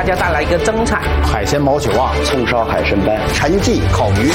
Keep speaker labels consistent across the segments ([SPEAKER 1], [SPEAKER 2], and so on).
[SPEAKER 1] 家带来一个蒸菜
[SPEAKER 2] 海鲜毛球啊，
[SPEAKER 3] 葱烧海参斑，
[SPEAKER 2] 陈记烤鱼。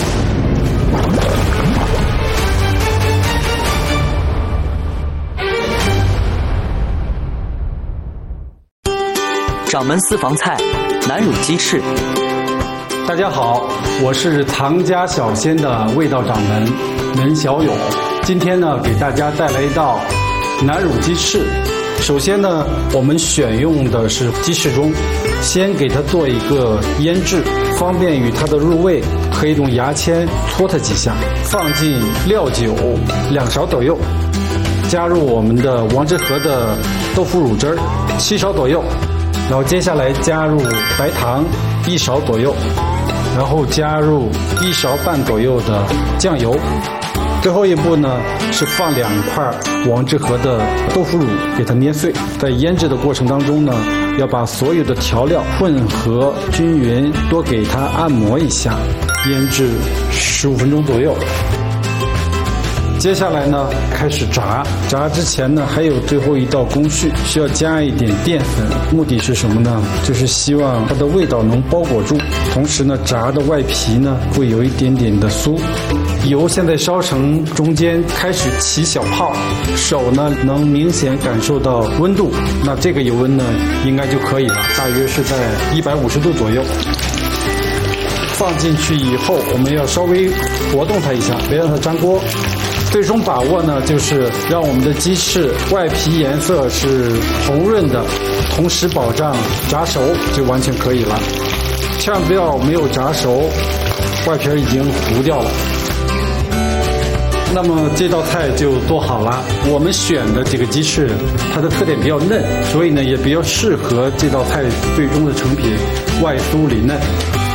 [SPEAKER 4] 掌门私房菜，南乳鸡翅。
[SPEAKER 5] 大家好，我是唐家小鲜的味道掌门任小勇。今天呢，给大家带来一道南乳鸡翅。首先呢，我们选用的是鸡翅中，先给它做一个腌制，方便于它的入味，可以用牙签搓它几下，放进料酒2勺左右，加入我们的王致和的豆腐乳汁7勺左右。然后接下来加入白糖1勺左右，然后加入1勺半左右的酱油。最后一步呢，是放2块王致和的豆腐乳，给它捏碎。在腌制的过程当中呢，要把所有的调料混合均匀，多给它按摩一下，腌制15分钟左右。接下来呢，开始炸。炸之前呢，还有最后一道工序，需要加一点淀粉。目的是什么呢？就是希望它的味道能包裹住，同时呢，炸的外皮呢会有一点点的酥。油现在烧成中间开始起小泡，手呢能明显感受到温度。那这个油温呢，应该就可以了，大约是在150度左右。放进去以后，我们要稍微活动它一下，别让它粘锅。最终把握呢，就是让我们的鸡翅外皮颜色是红润的，同时保障炸熟就完全可以了。千万不要没有炸熟，外皮已经糊掉了。那么这道菜就做好了。我们选的这个鸡翅，它的特点比较嫩，所以呢也比较适合这道菜最终的成品，外酥里嫩。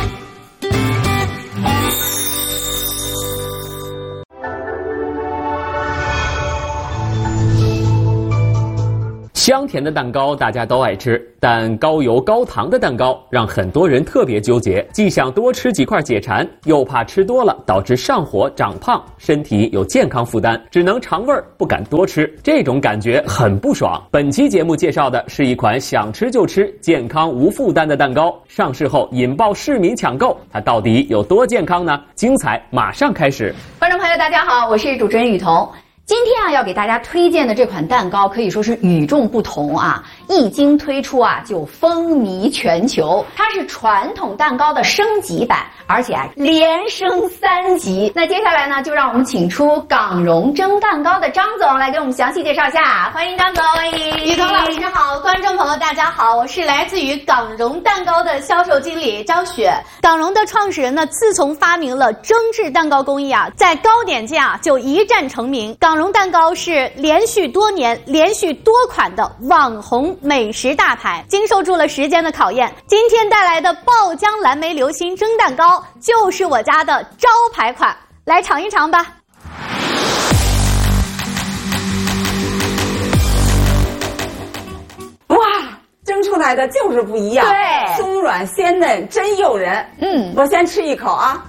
[SPEAKER 6] 香甜的蛋糕大家都爱吃，但高油高糖的蛋糕让很多人特别纠结，既想多吃几块解馋，又怕吃多了导致上火长胖，身体有健康负担，只能尝味儿不敢多吃，这种感觉很不爽。本期节目介绍的是一款想吃就吃、健康无负担的蛋糕，上市后引爆市民抢购，它到底有多健康呢？精彩马上开始。
[SPEAKER 7] 观众朋友大家好，我是主持人雨桐。今天啊，要给大家推荐的这款蛋糕可以说是与众不同啊！一经推出啊，就风靡全球。它是传统蛋糕的升级版，而且啊，连升3级。那接下来呢，就让我们请出港荣蒸蛋糕的张总来给我们详细介绍一下。欢迎张总！欢迎
[SPEAKER 8] 雨桐老师好，观众朋友大家好，我是来自于港荣蛋糕的销售经理张雪。港荣的创始人呢，自从发明了蒸制蛋糕工艺啊，在糕点界啊就一战成名。港荣蛋糕是连续多年、连续多款的网红美食大牌，经受住了时间的考验。今天带来的爆浆蓝莓流心蒸蛋糕就是我家的招牌款，来尝一尝吧。
[SPEAKER 9] 哇，蒸出来的就是不一样，
[SPEAKER 7] 对，
[SPEAKER 9] 松软鲜嫩，真诱人。我先吃一口啊。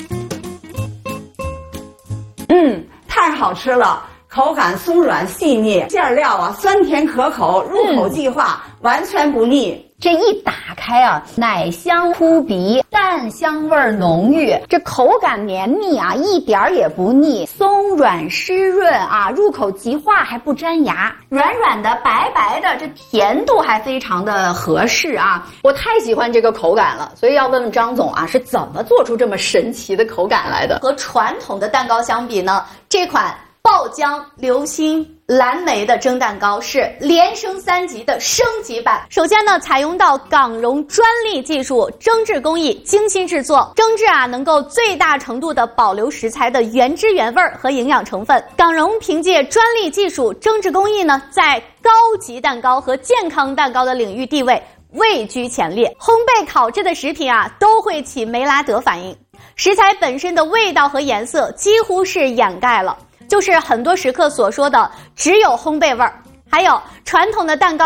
[SPEAKER 9] 太好吃了。口感松软细腻，馅料啊酸甜可口，入口即化，完全不腻。
[SPEAKER 7] 这一打开啊，奶香扑鼻，蛋香味浓郁，这口感绵密啊，一点儿也不腻，松软湿润啊，入口即化还不粘牙，软软的白白的，这甜度还非常的合适啊！我太喜欢这个口感了，所以要问问张总啊，是怎么做出这么神奇的口感来的？和传统的蛋糕相比呢，这款爆浆流心蓝莓的蒸蛋糕是连升3级的升级版。
[SPEAKER 8] 首先呢，采用到港荣专利技术蒸制工艺，精心制作，蒸制啊能够最大程度的保留食材的原汁原味和营养成分。港荣凭借专利技术蒸制工艺呢，在高级蛋糕和健康蛋糕的领域地位位居前列。烘焙烤制的食品啊都会起梅拉德反应，食材本身的味道和颜色几乎是掩盖了，就是很多食客所说的只有烘焙味儿。还有传统的蛋糕呢，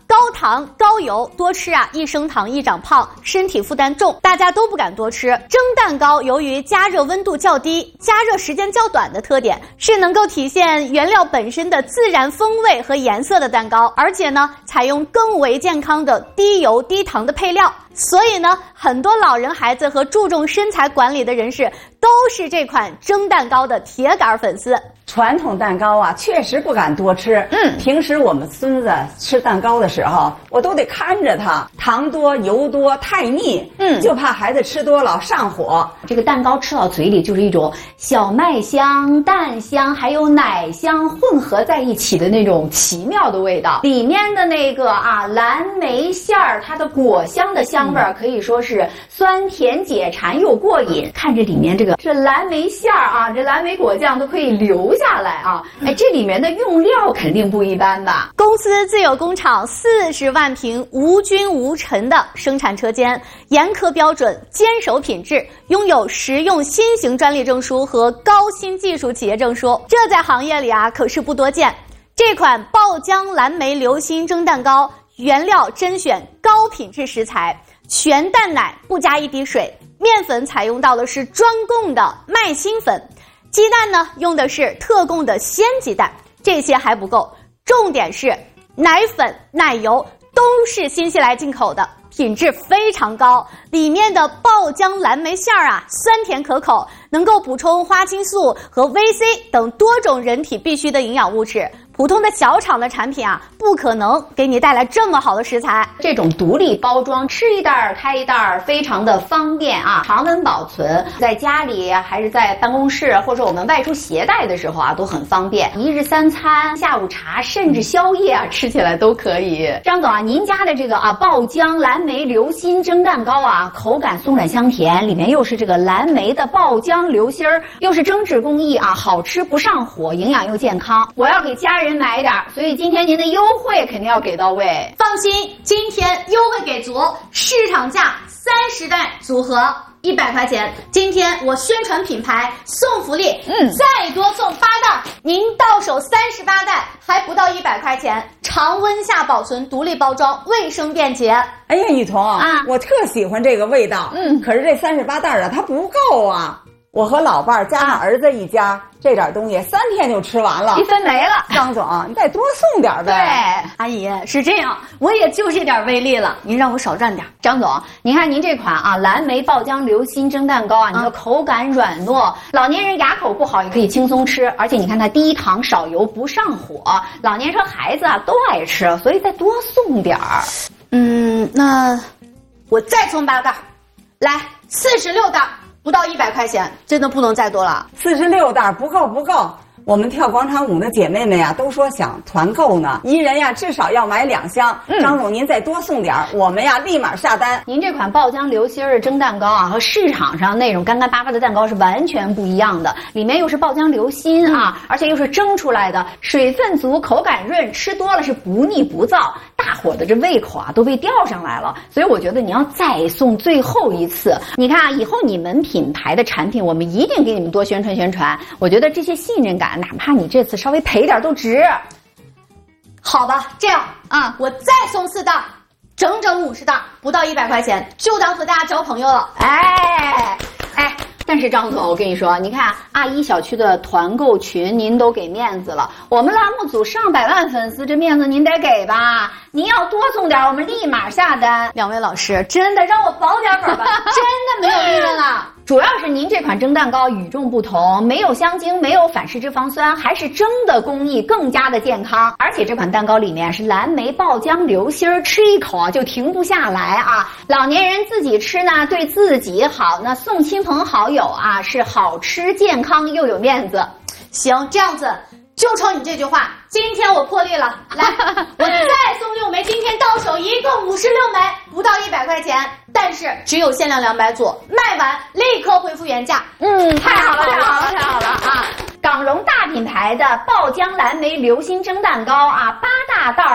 [SPEAKER 8] 高糖高油，多吃啊易升糖易长胖，身体负担重，大家都不敢多吃。蒸蛋糕由于加热温度较低，加热时间较短的特点，是能够体现原料本身的自然风味和颜色的蛋糕，而且呢采用更为健康的低油低糖的配料。所以呢，很多老人、孩子和注重身材管理的人士都是这款蒸蛋糕的铁杆粉丝。
[SPEAKER 9] 传统蛋糕啊，确实不敢多吃。平时我们孙子吃蛋糕的时候，我都得看着他，糖多油多太腻。就怕孩子吃多了上火。
[SPEAKER 7] 这个蛋糕吃到嘴里就是一种小麦香、蛋香还有奶香混合在一起的那种奇妙的味道。里面的那个蓝莓馅儿，它的果香的香味儿可以说是酸甜解馋又过瘾。看着里面这蓝莓馅儿啊，这蓝莓果酱都可以流下来啊！哎，这里面的用料肯定不一般吧？
[SPEAKER 8] 公司自有工厂40万平无菌无尘的生产车间，严苛标准，坚守品质，拥有实用新型专利证书和高新技术企业证书，这在行业里可是不多见。这款爆浆蓝莓流心蒸蛋糕，原料甄选高品质食材，全蛋奶不加一滴水，面粉采用到的是专供的麦芯粉，鸡蛋呢用的是特供的鲜鸡蛋。这些还不够，重点是奶粉、奶油都是新西兰进口的，品质非常高。里面的爆浆蓝莓馅儿酸甜可口，能够补充花青素和 VC 等多种人体必需的营养物质。普通的小厂的产品不可能给你带来这么好的食材。
[SPEAKER 7] 这种独立包装，吃一袋开一袋，非常的方便常温保存，在家里还是在办公室，或者我们外出携带的时候都很方便。一日三餐、下午茶，甚至宵夜吃起来都可以。张总您家的这个爆浆蓝莓流心蒸蛋糕口感松软香甜，里面又是这个蓝莓的爆浆流心儿，又是蒸制工艺好吃不上火，营养又健康。我要给家人买点，所以今天您的优惠肯定要给到位。
[SPEAKER 8] 放心，今天优惠给足，市场价30袋组合100块钱。今天我宣传品牌送福利，再多送8袋，您到手38袋，还不到100块钱，常温下保存，独立包装，卫生便捷。
[SPEAKER 9] 哎呀，雨桐我特喜欢这个味道。可是这38袋它不够啊。我和老伴儿加上儿子一家，这点东西3天就吃完了，
[SPEAKER 7] 一分没了。
[SPEAKER 9] 张总，你再多送点呗。
[SPEAKER 8] 对，阿姨是这样，我也就这点威力了，您让我少赚点。
[SPEAKER 7] 张总，您看您这款蓝莓爆浆流心蒸蛋糕你的口感软糯，老年人牙口不好也可以轻松吃，而且你看它低糖少油不上火，老年人和孩子都爱吃，所以再多送点儿。
[SPEAKER 8] 那我再送8袋，来46袋。不到100块钱，真的不能再多了。
[SPEAKER 9] 46袋不够。我们跳广场舞的姐妹们都说想团购呢，一人至少要买2箱。张总您再多送点，我们立马下单。
[SPEAKER 7] 您这款爆浆流心的蒸蛋糕和市场上那种干干巴巴的蛋糕是完全不一样的，里面又是爆浆流心而且又是蒸出来的，水分足，口感润，吃多了是不腻不燥，大伙的这胃口都被吊上来了。所以我觉得你要再送最后一次。你看以后你们品牌的产品我们一定给你们多宣传，我觉得这些信任感哪怕你这次稍微赔点都值。
[SPEAKER 8] 好吧，这样我再送4袋，整整50袋，不到100块钱，就当和大家交朋友了。
[SPEAKER 7] 但是张总，我跟你说，你看阿姨小区的团购群，您都给面子了。我们栏目组上百万粉丝，这面子您得给吧？您要多送点，我们立马下单。
[SPEAKER 8] 2位老师，真的让我保点本吧，真的没有利润了。
[SPEAKER 7] 主要是您这款蒸蛋糕与众不同，没有香精，没有反式脂肪酸，还是蒸的工艺更加的健康。而且这款蛋糕里面是蓝莓爆浆流心，吃一口就停不下来老年人自己吃呢，对自己好，那送亲朋好友是好吃健康又有面子。
[SPEAKER 8] 行，这样子就冲你这句话，今天我破例了，来，我再送6枚，今天到手一共56枚，不到100块钱，但是只有限量200组，卖完立刻恢复原价。
[SPEAKER 7] 太好了港荣大品牌的爆浆蓝莓流心蒸蛋糕8大袋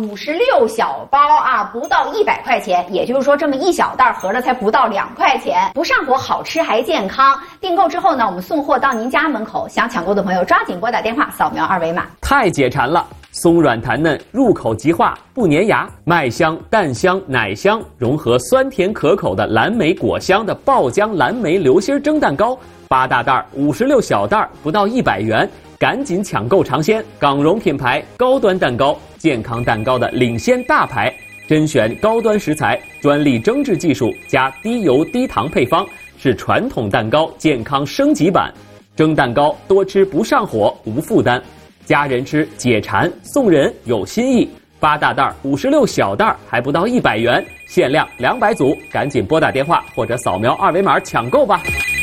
[SPEAKER 7] 56小包不到100块钱，也就是说这么一小袋合着才不到2块钱，不上火，好吃还健康。订购之后呢，我们送货到您家门口，想抢购的朋友抓紧拨打电话，扫描2维码。
[SPEAKER 6] 太解馋了！ 松软弹嫩，入口即化，不粘牙，麦香、蛋香、奶香融合酸甜可口的蓝莓果香的爆浆蓝莓流心蒸蛋糕，8大袋56小袋，不到100元，赶紧抢购尝鲜！港荣品牌高端蛋糕，健康蛋糕的领先大牌，甄选高端食材，专利蒸制技术加低油低糖配方，是传统蛋糕健康升级版。蒸蛋糕多吃不上火，无负担。家人吃解馋，送人有新意。8大袋56小袋，还不到100元，限量200组，赶紧拨打电话或者扫描2维码抢购吧。